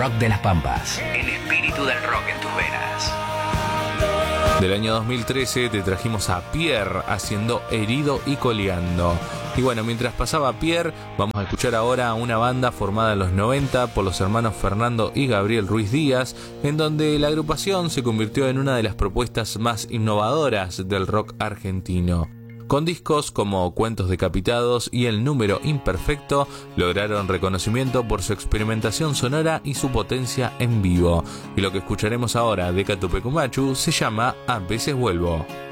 rock de las Pampas. El espíritu del rock en tus venas. Del año 2013 te trajimos a Pierre haciendo Herido y Coleando. Y bueno, mientras pasaba Pierre, vamos a escuchar ahora a una banda formada en los 90 por los hermanos Fernando y Gabriel Ruiz Díaz, en donde la agrupación se convirtió en una de las propuestas más innovadoras del rock argentino. Con discos como Cuentos Decapitados y El Número Imperfecto, lograron reconocimiento por su experimentación sonora y su potencia en vivo. Y lo que escucharemos ahora de Catupecumachu se llama A veces vuelvo.